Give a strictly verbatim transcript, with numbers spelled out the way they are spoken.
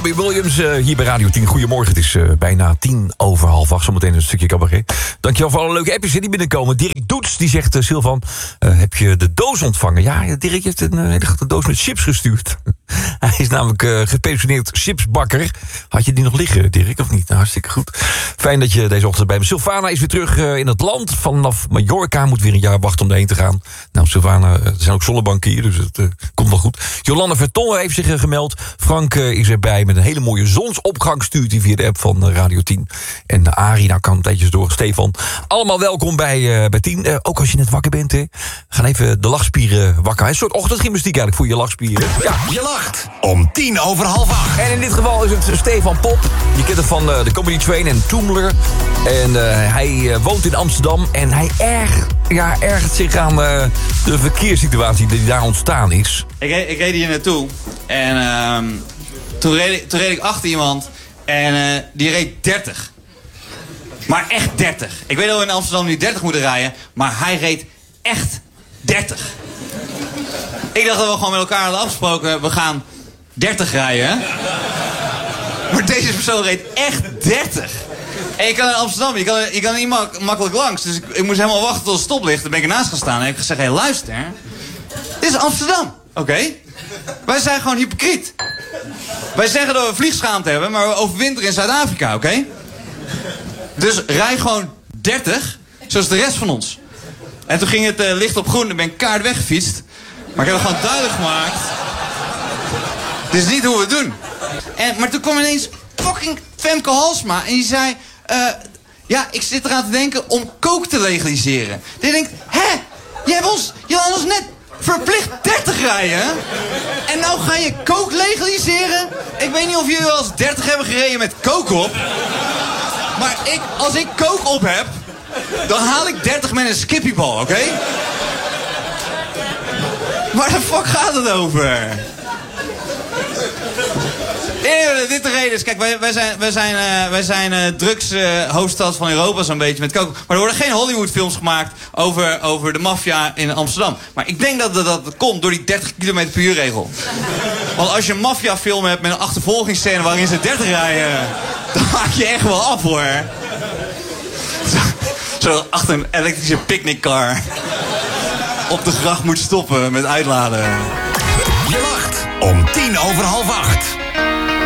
Robbie Williams uh, hier bij Radio tien. Goedemorgen, het is uh, bijna tien over half acht. Zometeen een stukje cabaret. Dankjewel voor alle leuke appjes die binnenkomen. Dirk Doets die zegt, uh, Silvan, uh, heb je de doos ontvangen? Ja, Dirk heeft een uh, hele grote doos met chips gestuurd. Hij is namelijk uh, gepensioneerd chipsbakker. Had je die nog liggen, Dirk, of niet? Nou, hartstikke goed. Fijn dat je deze ochtend bij me. Sylvana is weer terug uh, in het land. Vanaf Mallorca moet weer een jaar wachten om erheen te gaan. Nou, Sylvana, uh, er zijn ook zonnebanken hier, dus het uh, komt wel goed. Jolanda Vertongen heeft zich uh, gemeld. Frank uh, is erbij met een hele mooie zonsopgang. Stuurt hij via de app van uh, Radio tien. En uh, Arie, nou kan een tijdje door. Stefan. Allemaal welkom bij, uh, bij tien. Uh, ook als je net wakker bent, hè. Gaan even de lachspieren wakker. Een soort ochtendgymnastiek eigenlijk voor je lachspieren. Ja, je lacht. Om tien over half acht. En in dit geval is het Stefan Pop. Je kent hem van uh, de Comedy Train en Toomler. En uh, hij uh, woont in Amsterdam. En hij erg, ja, ergert zich aan uh, de verkeerssituatie die daar ontstaan is. Ik reed, ik reed hier naartoe. En uh, toen, reed, toen reed ik achter iemand. En uh, die reed dertig. Maar echt dertig. Ik weet dat we in Amsterdam nu dertig moeten rijden. Maar hij reed echt dertig. Ik dacht dat we gewoon met elkaar hadden afgesproken. We gaan dertig rijden. Maar deze persoon reed echt dertig. En je kan in Amsterdam, je kan, je kan er niet mak makkelijk langs. Dus ik, ik moest helemaal wachten tot het stoplicht. Dan ben ik ernaast gaan staan en heb ik gezegd, hé hey, luister. Dit is Amsterdam, oké? Okay? Wij zijn gewoon hypocriet. Wij zeggen dat we vliegschaamte hebben, maar we overwinteren in Zuid-Afrika, oké? Okay? Dus rij gewoon dertig, zoals de rest van ons. En toen ging het uh, licht op groen en ben ik kaart weggefietst. Maar ik heb het gewoon duidelijk gemaakt. Dit is niet hoe we het doen. En, maar toen kwam ineens fucking Femke Halsma en die zei... Uh, ja, ik zit eraan te denken om coke te legaliseren. Die denkt, hè? Je hebt ons, je laat ons net verplicht dertig rijden. En nou ga je coke legaliseren? Ik weet niet of jullie wel eens dertig hebben gereden met coke op. Maar ik, als ik coke op heb, dan haal ik dertig met een skippybal, oké? Okay? Waar de fuck gaat het over? Nee, dit de reden is, kijk, wij, wij zijn, wij zijn, uh, wij zijn uh, drugs uh, hoofdstad van Europa zo'n beetje met coke. Maar er worden geen Hollywood films gemaakt over, over de maffia in Amsterdam. Maar ik denk dat, dat dat komt door die dertig kilometer per uur regel. Want als je een maffia film hebt met een achtervolgingsscène waarin ze dertig rijden, dan maak je echt wel af hoor. Zo, zo achter een elektrische picknickcar op de gracht moet stoppen met uitladen. Je lacht om tien over half acht.